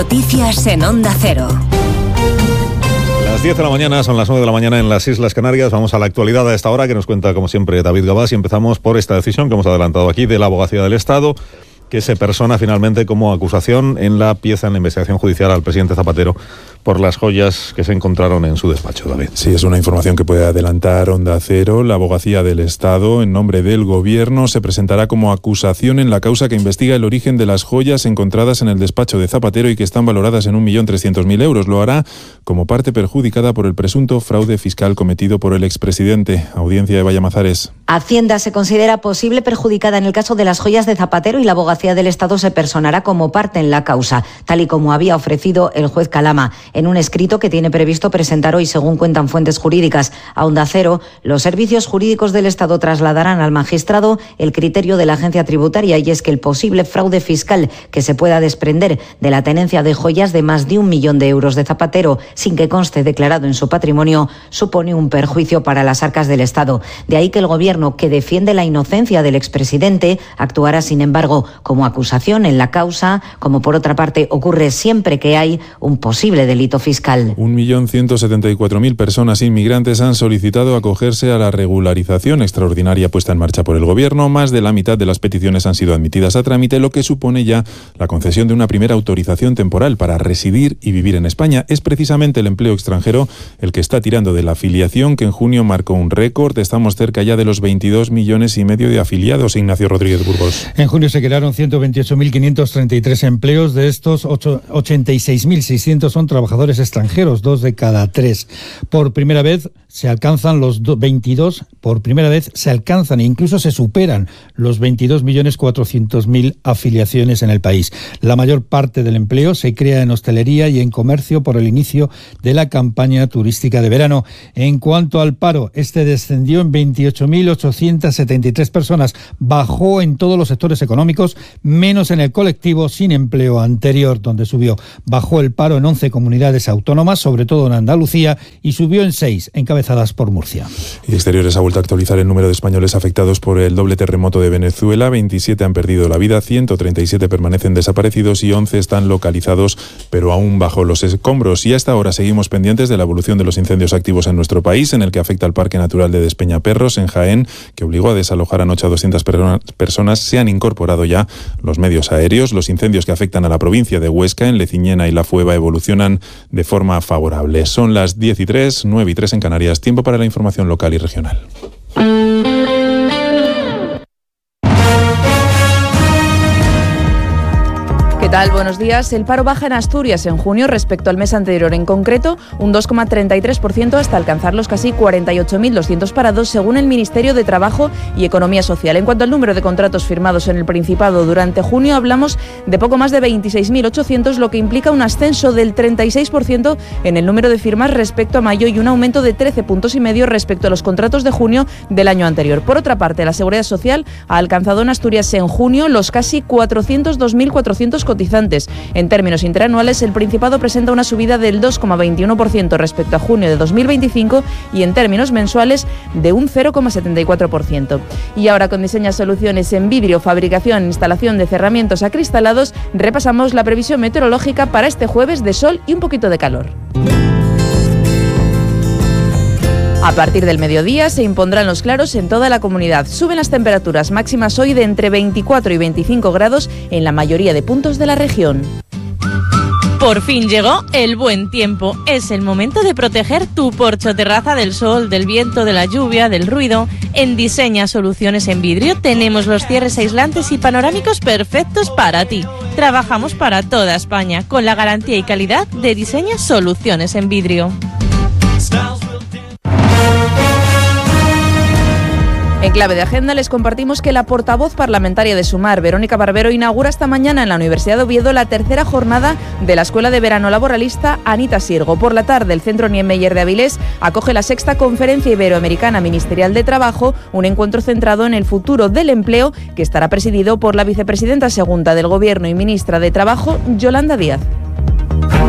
Noticias en Onda Cero. Las 10 de la mañana, son las 9 de la mañana en las Islas Canarias. Vamos a la actualidad a esta hora que nos cuenta, como siempre, David Gabás, y empezamos por esta decisión que hemos adelantado aquí de la Abogacía del Estado, que se persona finalmente como acusación en la investigación judicial al presidente Zapatero por las joyas que se encontraron en su despacho, David. Sí, es una información que puede adelantar Onda Cero. La Abogacía del Estado, en nombre del Gobierno, se presentará como acusación en la causa que investiga el origen de las joyas encontradas en el despacho de Zapatero y que están valoradas en 1.300.000 euros. Lo hará como parte perjudicada por el presunto fraude fiscal cometido por el expresidente. Audiencia de Vallamazares. Hacienda se considera posible perjudicada en el caso de las joyas de Zapatero y la Abogacía del Estado se personará como parte en la causa, tal y como había ofrecido el juez Calama. En un escrito que tiene previsto presentar hoy, según cuentan fuentes jurídicas a Onda Cero, los servicios jurídicos del Estado trasladarán al magistrado el criterio de la agencia tributaria, y es que el posible fraude fiscal que se pueda desprender de la tenencia de joyas de más de 1 millón de euros de Zapatero, sin que conste declarado en su patrimonio, supone un perjuicio para las arcas del Estado. De ahí que el Gobierno, que defiende la inocencia del expresidente, actuará, sin embargo, como acusación en la causa, como por otra parte ocurre siempre que hay un posible delito fiscal. 1.174.000 personas inmigrantes han solicitado acogerse a la regularización extraordinaria puesta en marcha por el Gobierno. Más de la mitad de las peticiones han sido admitidas a trámite, lo que supone ya la concesión de una primera autorización temporal para residir y vivir en España. Es precisamente el empleo extranjero el que está tirando de la afiliación, que en junio marcó un récord. Estamos cerca ya de los 22,5 millones de afiliados. Ignacio Rodríguez Burgos. En junio se crearon 128.533 empleos. De estos, 86.600 son trabajadores extranjeros, 2 de cada 3. Por primera vez se alcanzan los 22, por primera vez se alcanzan e incluso se superan los 22.400.000 afiliaciones en el país. La mayor parte del empleo se crea en hostelería y en comercio por el inicio de la campaña turística de verano. En cuanto al paro, este descendió en 28.873 personas, bajó en todos los sectores económicos, menos en el colectivo sin empleo anterior, donde subió. Bajó el paro en 11 comunidades autónomas, sobre todo en Andalucía, y subió en 6, encabezadas por Murcia. Y Exteriores ha vuelto a actualizar el número de españoles afectados por el doble terremoto de Venezuela. 27 han perdido la vida, 137 permanecen desaparecidos y 11 están localizados, pero aún bajo los escombros. Y hasta ahora seguimos pendientes de la evolución de los incendios activos en nuestro país, en el que afecta al Parque Natural de Despeñaperros, en Jaén, que obligó a desalojar anoche a 200 personas. Se han incorporado ya los medios aéreos. Los incendios que afectan a la provincia de Huesca, en Leciñena y La Fueva, evolucionan de forma favorable. Son las 10:03, 9:03 en Canarias. Tiempo para la información local y regional. ¿Qué tal? Buenos días. El paro baja en Asturias en junio respecto al mes anterior, en concreto un 2,33% hasta alcanzar los casi 48.200 parados, según el Ministerio de Trabajo y Economía Social. En cuanto al número de contratos firmados en el Principado durante junio, hablamos de poco más de 26.800, lo que implica un ascenso del 36% en el número de firmas respecto a mayo y un aumento de 13,5 puntos respecto a los contratos de junio del año anterior. Por otra parte, la Seguridad Social ha alcanzado en Asturias en junio los casi 402.400 cotizantes. En términos interanuales, el Principado presenta una subida del 2,21% respecto a junio de 2025 y en términos mensuales de un 0,74%. Y ahora, con Diseña Soluciones en vidrio, fabricación e instalación de cerramientos acristalados, repasamos la previsión meteorológica para este jueves de sol y un poquito de calor. A partir del mediodía se impondrán los claros en toda la comunidad. Suben las temperaturas máximas hoy de entre 24 y 25 grados en la mayoría de puntos de la región. Por fin llegó el buen tiempo. Es el momento de proteger tu porche o terraza del sol, del viento, de la lluvia, del ruido. En Diseña Soluciones en Vidrio tenemos los cierres aislantes y panorámicos perfectos para ti. Trabajamos para toda España con la garantía y calidad de Diseña Soluciones en Vidrio. En clave de agenda les compartimos que la portavoz parlamentaria de Sumar, Verónica Barbero, inaugura esta mañana en la Universidad de Oviedo la tercera jornada de la Escuela de Verano Laboralista Anita Sirgo. Por la tarde, el Centro Niemeyer de Avilés acoge la 6ª Conferencia Iberoamericana Ministerial de Trabajo, un encuentro centrado en el futuro del empleo que estará presidido por la vicepresidenta segunda del Gobierno y ministra de Trabajo, Yolanda Díaz.